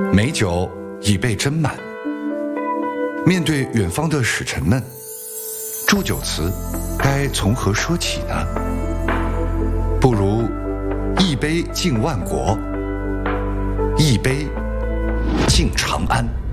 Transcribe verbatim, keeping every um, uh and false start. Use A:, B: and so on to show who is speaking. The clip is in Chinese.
A: 美酒已被斟满，面对远方的使臣们，祝酒词该从何说起呢？不如一杯敬万国，一杯敬长安。